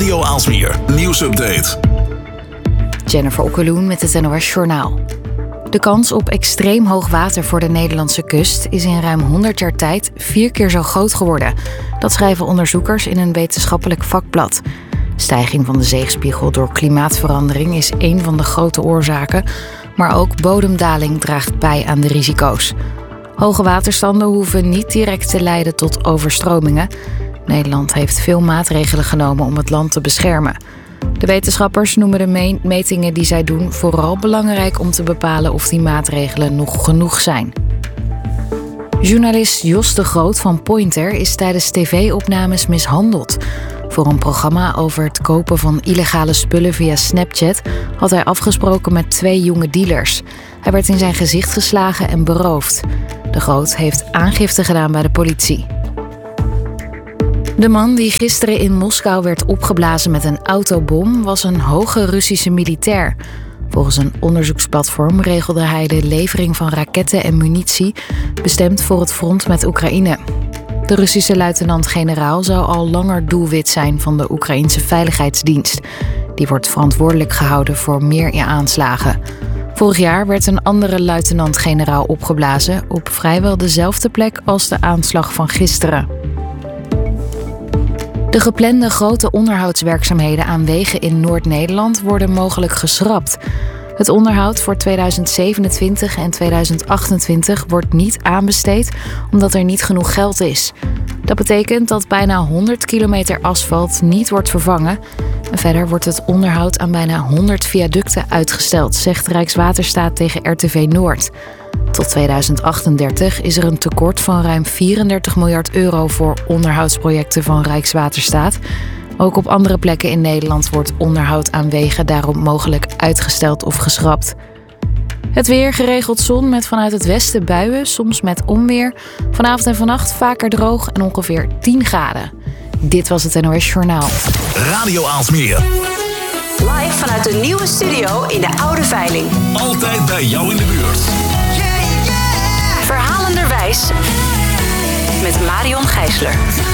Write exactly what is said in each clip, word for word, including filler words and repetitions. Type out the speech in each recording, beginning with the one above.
Radio Aalsmeer nieuwsupdate. Jennifer Okkeloen met het N O S Journaal. De kans op extreem hoog water voor de Nederlandse kust is in ruim honderd jaar tijd vier keer zo groot geworden. Dat schrijven onderzoekers in een wetenschappelijk vakblad. Stijging van de zeespiegel door klimaatverandering is één van de grote oorzaken, maar ook bodemdaling draagt bij aan de risico's. Hoge waterstanden hoeven niet direct te leiden tot overstromingen. Nederland heeft veel maatregelen genomen om het land te beschermen. De wetenschappers noemen de metingen die zij doen vooral belangrijk om te bepalen of die maatregelen nog genoeg zijn. Journalist Jos de Groot van Pointer is tijdens tv-opnames mishandeld. Voor een programma over het kopen van illegale spullen via Snapchat had hij afgesproken met twee jonge dealers. Hij werd in zijn gezicht geslagen en beroofd. De Groot heeft aangifte gedaan bij de politie. De man die gisteren in Moskou werd opgeblazen met een autobom was een hoge Russische militair. Volgens een onderzoeksplatform regelde hij de levering van raketten en munitie bestemd voor het front met Oekraïne. De Russische luitenant-generaal zou al langer doelwit zijn van de Oekraïnse veiligheidsdienst. Die wordt verantwoordelijk gehouden voor meer aanslagen. Vorig jaar werd een andere luitenant-generaal opgeblazen op vrijwel dezelfde plek als de aanslag van gisteren. De geplande grote onderhoudswerkzaamheden aan wegen in Noord-Nederland worden mogelijk geschrapt. Het onderhoud voor tweeduizend zevenentwintig en tweeduizend achtentwintig wordt niet aanbesteed omdat er niet genoeg geld is. Dat betekent dat bijna honderd kilometer asfalt niet wordt vervangen. En verder wordt het onderhoud aan bijna honderd viaducten uitgesteld, zegt Rijkswaterstaat tegen R T V Noord. Tot tweeduizend achtendertig is er een tekort van ruim vierendertig miljard euro voor onderhoudsprojecten van Rijkswaterstaat. Ook op andere plekken in Nederland wordt onderhoud aan wegen daarom mogelijk uitgesteld of geschrapt. Het weer, geregeld zon met vanuit het westen buien, soms met onweer. Vanavond en vannacht vaker droog en ongeveer tien graden. Dit was het N O S Journaal. Radio Aalsmeer. Live vanuit de nieuwe studio in de Oude Veiling. Altijd bij jou in de buurt. Verhalenderwijs met Marion Gijsler.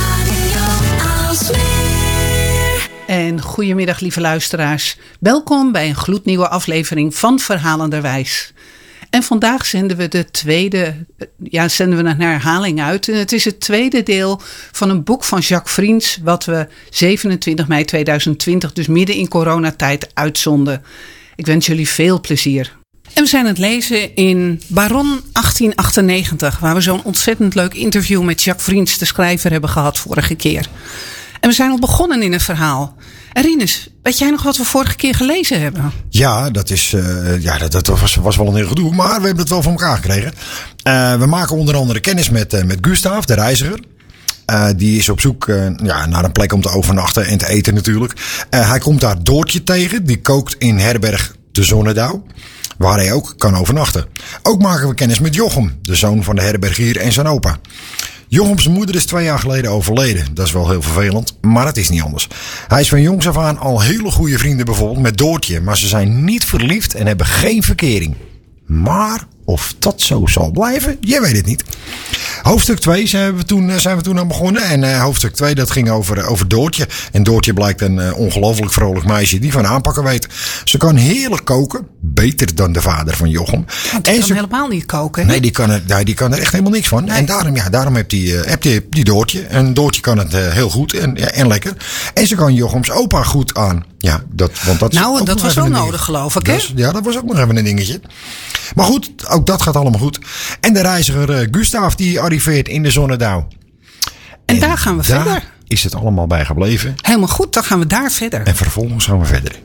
En goedemiddag lieve luisteraars. Welkom bij een gloednieuwe aflevering van Verhalenderwijs. En vandaag zenden we de tweede, ja, zenden we een herhaling uit. En het is het tweede deel van een boek van Jacques Vriends, wat we zevenentwintig mei tweeduizend twintig, dus midden in coronatijd, uitzonden. Ik wens jullie veel plezier. En we zijn aan het lezen in Baron achttien achtennegentig, waar we zo'n ontzettend leuk interview met Jacques Vriends, de schrijver, hebben gehad vorige keer. En we zijn al begonnen in het verhaal. En Rinus, weet jij nog wat we vorige keer gelezen hebben? Ja, dat, is, uh, ja, dat, dat was, was wel een heel gedoe, maar we hebben het wel voor elkaar gekregen. Uh, we maken onder andere kennis met, uh, met Gustav, de reiziger. Uh, die is op zoek uh, ja, naar een plek om te overnachten en te eten natuurlijk. Uh, hij komt daar Doortje tegen, die kookt in herberg de Zonnedouw, waar hij ook kan overnachten. Ook maken we kennis met Jochem, de zoon van de herbergier en zijn opa. Jochems moeder is twee jaar geleden overleden. Dat is wel heel vervelend, maar het is niet anders. Hij is van jongs af aan al hele goede vrienden bijvoorbeeld met Doortje. Maar ze zijn niet verliefd en hebben geen verkering. Maar of dat zo zal blijven, je weet het niet. Hoofdstuk twee zijn we toen, zijn we toen aan begonnen. En uh, hoofdstuk twee dat ging over, over Doortje. En Doortje blijkt een uh, ongelooflijk vrolijk meisje die van aanpakken weet. Ze kan heerlijk koken. Beter dan de vader van Jochem. Want die en kan ze, helemaal niet koken. Nee, die kan, er, ja, die kan er echt helemaal niks van. Nee. En daarom, ja, daarom heb die, uh, heb die, die Doortje. En Doortje kan het uh, heel goed en, ja, en lekker. En ze kan Jochems opa goed aan. Ja, dat, want dat nou, dat was wel nodig, geloof ik, hè? Dus, ja, dat was ook nog even een dingetje. Maar goed, ook dat gaat allemaal goed. En de reiziger uh, Gustav, die arriveert in de Zonnedouw. En, en daar gaan we daar verder. Is het allemaal bij gebleven. Helemaal goed, dan gaan we daar verder. En vervolgens gaan we verder.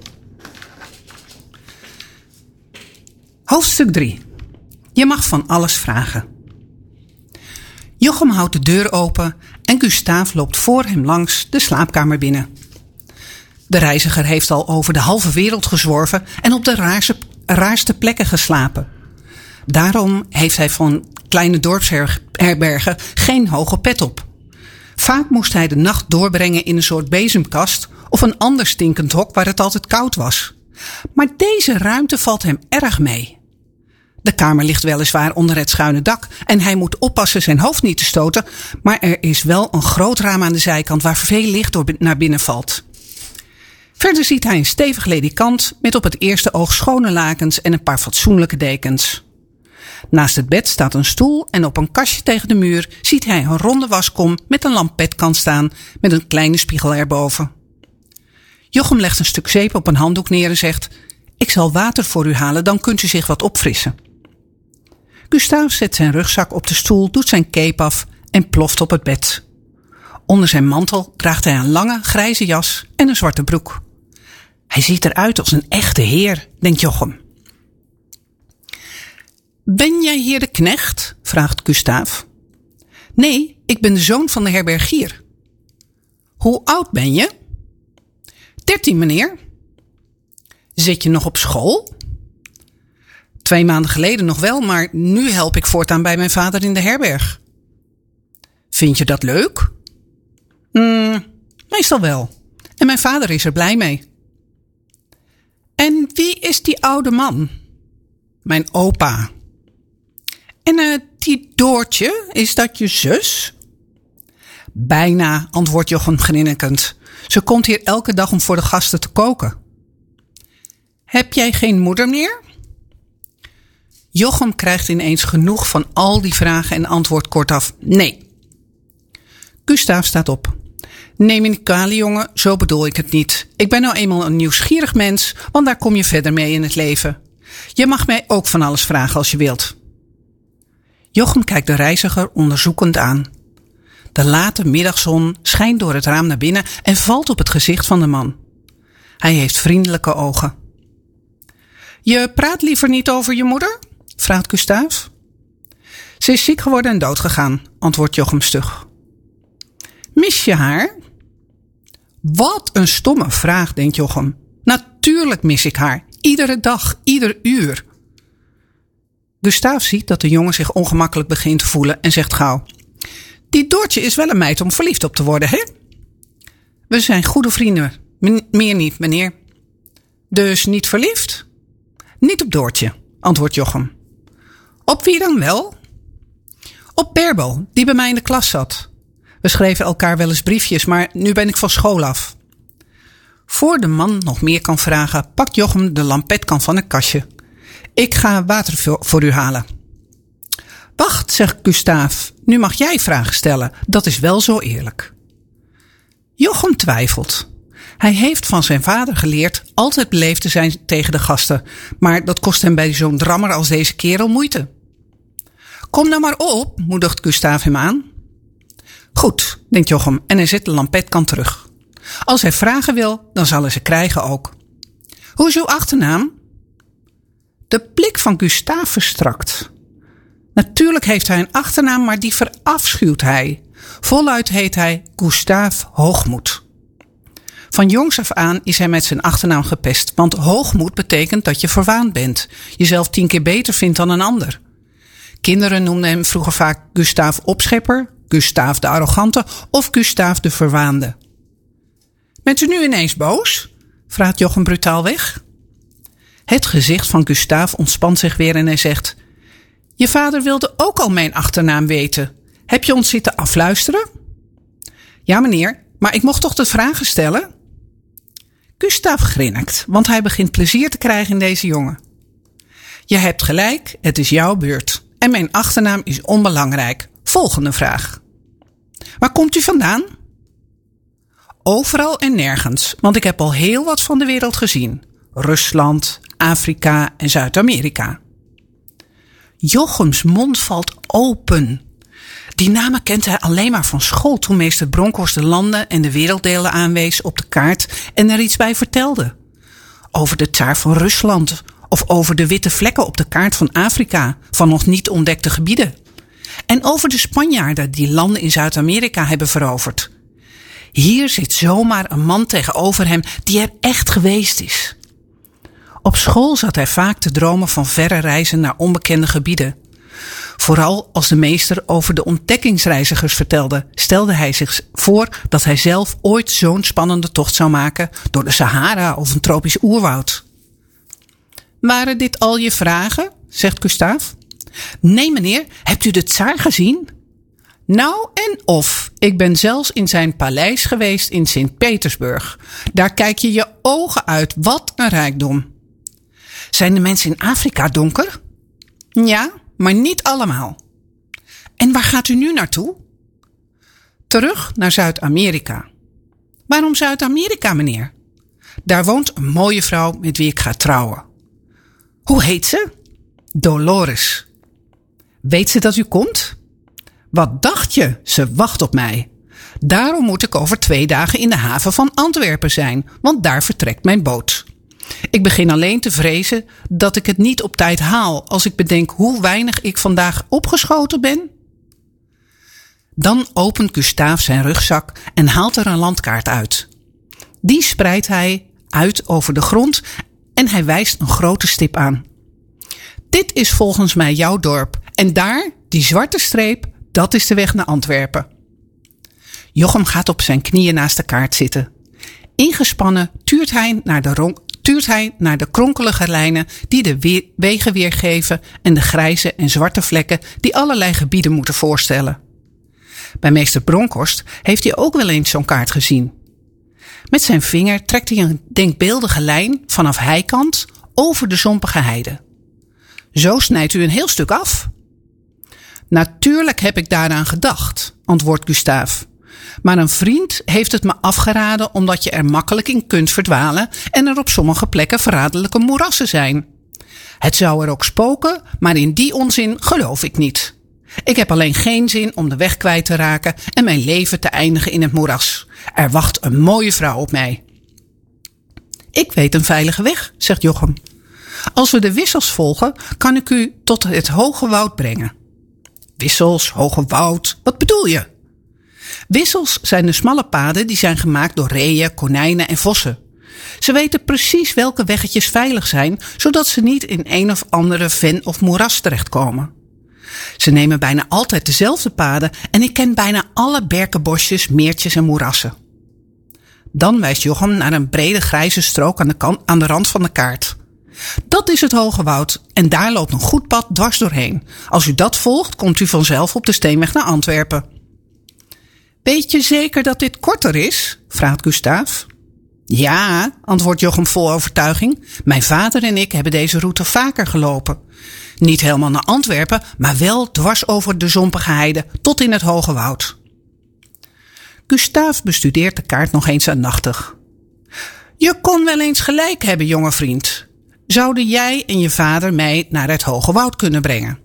Hoofdstuk drie. Je mag van alles vragen. Jochem houdt de deur open en Gustav loopt voor hem langs de slaapkamer binnen. De reiziger heeft al over de halve wereld gezworven en op de raarste, raarste plekken geslapen. Daarom heeft hij van kleine dorpsherbergen geen hoge pet op. Vaak moest hij de nacht doorbrengen in een soort bezemkast of een ander stinkend hok waar het altijd koud was. Maar deze ruimte valt hem erg mee. De kamer ligt weliswaar onder het schuine dak en hij moet oppassen zijn hoofd niet te stoten, maar er is wel een groot raam aan de zijkant waar veel licht door naar binnen valt. Verder ziet hij een stevig ledikant met op het eerste oog schone lakens en een paar fatsoenlijke dekens. Naast het bed staat een stoel en op een kastje tegen de muur ziet hij een ronde waskom met een lampetkant staan met een kleine spiegel erboven. Jochem legt een stuk zeep op een handdoek neer en zegt: ik zal water voor u halen, dan kunt u zich wat opfrissen. Gustave zet zijn rugzak op de stoel, doet zijn cape af en ploft op het bed. Onder zijn mantel draagt hij een lange grijze jas en een zwarte broek. Hij ziet eruit als een echte heer, denkt Jochem. Ben jij hier de knecht? Vraagt Gustave. Nee, ik ben de zoon van de herbergier. Hoe oud ben je? Dertien, meneer. Zit je nog op school? Twee maanden geleden nog wel, maar nu help ik voortaan bij mijn vader in de herberg. Vind je dat leuk? Mm, meestal wel. En mijn vader is er blij mee. En wie is die oude man? Mijn opa. En uh, die Doortje, is dat je zus? Bijna, antwoordt Jochem grinnikend. Ze komt hier elke dag om voor de gasten te koken. Heb jij geen moeder meer? Jochem krijgt ineens genoeg van al die vragen en antwoordt kortaf nee. Gustave staat op. Neem me niet kwalijk, jongen, zo bedoel ik het niet. Ik ben nou eenmaal een nieuwsgierig mens, want daar kom je verder mee in het leven. Je mag mij ook van alles vragen als je wilt. Jochem kijkt de reiziger onderzoekend aan. De late middagzon schijnt door het raam naar binnen en valt op het gezicht van de man. Hij heeft vriendelijke ogen. Je praat liever niet over je moeder? Vraagt Gustave. Ze is ziek geworden en doodgegaan, antwoordt Jochem stug. Mis je haar? Wat een stomme vraag, denkt Jochem. Natuurlijk mis ik haar. Iedere dag, ieder uur. Gustave ziet dat de jongen zich ongemakkelijk begint te voelen en zegt gauw: die Doortje is wel een meid om verliefd op te worden, hè? We zijn goede vrienden. M- meer niet, meneer. Dus niet verliefd? Niet op Doortje, antwoordt Jochem. Op wie dan wel? Op Berbo, die bij mij in de klas zat. We schreven elkaar wel eens briefjes, maar nu ben ik van school af. Voor de man nog meer kan vragen, pakt Jochem de lampetkan van een kastje. Ik ga water voor u halen. Wacht, zegt Gustave, nu mag jij vragen stellen. Dat is wel zo eerlijk. Jochem twijfelt. Hij heeft van zijn vader geleerd altijd beleefd te zijn tegen de gasten. Maar dat kost hem bij zo'n drammer als deze kerel moeite. Kom nou maar op, moedigt Gustave hem aan. Goed, denkt Jochem en hij zet de lampetkan terug. Als hij vragen wil, dan zal hij ze krijgen ook. Hoe is uw achternaam? De blik van Gustave verstrakt. Natuurlijk heeft hij een achternaam, maar die verafschuwt hij. Voluit heet hij Gustave Hoogmoed. Van jongs af aan is hij met zijn achternaam gepest, want hoogmoed betekent dat je verwaand bent, jezelf tien keer beter vindt dan een ander. Kinderen noemden hem vroeger vaak Gustave Opschepper, Gustave de Arrogante of Gustave de Verwaande. Bent u nu ineens boos? Vraagt Jochem brutaal weg. Het gezicht van Gustave ontspant zich weer en hij zegt: je vader wilde ook al mijn achternaam weten. Heb je ons zitten afluisteren? Ja, meneer, maar ik mocht toch de vragen stellen? Gustave grinnikt, want hij begint plezier te krijgen in deze jongen. Je hebt gelijk, het is jouw beurt. En mijn achternaam is onbelangrijk. Volgende vraag. Waar komt u vandaan? Overal en nergens, want ik heb al heel wat van de wereld gezien. Rusland, Afrika en Zuid-Amerika. Jochems mond valt open. Die namen kent hij alleen maar van school toen meester Bronkhorst de landen en de werelddelen aanwees op de kaart en er iets bij vertelde. Over de tsaar van Rusland of over de witte vlekken op de kaart van Afrika van nog niet ontdekte gebieden. En over de Spanjaarden die landen in Zuid-Amerika hebben veroverd. Hier zit zomaar een man tegenover hem die er echt geweest is. Op school zat hij vaak te dromen van verre reizen naar onbekende gebieden. Vooral als de meester over de ontdekkingsreizigers vertelde, stelde hij zich voor dat hij zelf ooit zo'n spannende tocht zou maken door de Sahara of een tropisch oerwoud. Waren dit al je vragen? Zegt Gustave. Nee, meneer, hebt u de tsaar gezien? Nou en of. Ik ben zelfs in zijn paleis geweest in Sint-Petersburg. Daar kijk je je ogen uit. Wat een rijkdom. Zijn de mensen in Afrika donker? Ja, maar niet allemaal. En waar gaat u nu naartoe? Terug naar Zuid-Amerika. Waarom Zuid-Amerika, meneer? Daar woont een mooie vrouw met wie ik ga trouwen. Hoe heet ze? Dolores. Weet ze dat u komt? Wat dacht je? Ze wacht op mij. Daarom moet ik over twee dagen in de haven van Antwerpen zijn, want daar vertrekt mijn boot. Ik begin alleen te vrezen dat ik het niet op tijd haal als ik bedenk hoe weinig ik vandaag opgeschoten ben. Dan opent Gustave zijn rugzak en haalt er een landkaart uit. Die spreidt hij uit over de grond en hij wijst een grote stip aan. Dit is volgens mij jouw dorp en daar, die zwarte streep, dat is de weg naar Antwerpen. Jochem gaat op zijn knieën naast de kaart zitten. Ingespannen tuurt hij naar de, ron- tuurt hij naar de kronkelige lijnen die de we- wegen weergeven en de grijze en zwarte vlekken die allerlei gebieden moeten voorstellen. Bij meester Bronkhorst heeft hij ook wel eens zo'n kaart gezien. Met zijn vinger trekt hij een denkbeeldige lijn vanaf heikant over de zompige heide. Zo snijdt u een heel stuk af. Natuurlijk heb ik daaraan gedacht, antwoordt Gustave. Maar een vriend heeft het me afgeraden omdat je er makkelijk in kunt verdwalen en er op sommige plekken verraderlijke moerassen zijn. Het zou er ook spoken, maar in die onzin geloof ik niet. Ik heb alleen geen zin om de weg kwijt te raken en mijn leven te eindigen in het moeras. Er wacht een mooie vrouw op mij. Ik weet een veilige weg, zegt Jochem. Als we de wissels volgen, kan ik u tot het Hoge Woud brengen. Wissels, Hoge Woud, wat bedoel je? Wissels zijn de smalle paden die zijn gemaakt door reeën, konijnen en vossen. Ze weten precies welke weggetjes veilig zijn, zodat ze niet in een of andere ven of moeras terechtkomen. Ze nemen bijna altijd dezelfde paden en ik ken bijna alle berkenbosjes, meertjes en moerassen. Dan wijst Jochem naar een brede grijze strook aan de, kant, aan de rand van de kaart. Dat is het Hoge Woud en daar loopt een goed pad dwars doorheen. Als u dat volgt, komt u vanzelf op de steenweg naar Antwerpen. Weet je zeker dat dit korter is? Vraagt Gustave. Ja, antwoordt Jochem vol overtuiging. Mijn vader en ik hebben deze route vaker gelopen. Niet helemaal naar Antwerpen, maar wel dwars over de zompige heide tot in het Hoge Woud. Gustave bestudeert de kaart nog eens aandachtig. Je kon wel eens gelijk hebben, jonge vriend. Zouden jij en je vader mij naar het Hoge Woud kunnen brengen?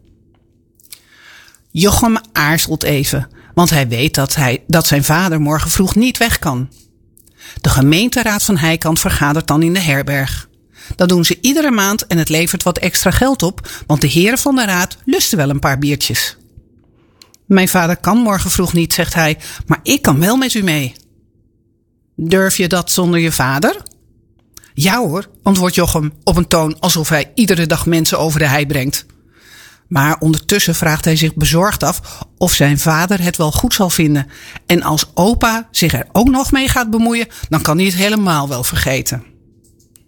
Jochem aarzelt even, want hij weet dat, hij, dat zijn vader morgen vroeg niet weg kan. De gemeenteraad van Heikant vergadert dan in de herberg. Dat doen ze iedere maand en het levert wat extra geld op, want de heren van de raad lusten wel een paar biertjes. Mijn vader kan morgen vroeg niet, zegt hij, maar ik kan wel met u mee. Durf je dat zonder je vader? Ja hoor, antwoordt Jochem op een toon alsof hij iedere dag mensen over de hei brengt. Maar ondertussen vraagt hij zich bezorgd af of zijn vader het wel goed zal vinden. En als opa zich er ook nog mee gaat bemoeien, dan kan hij het helemaal wel vergeten.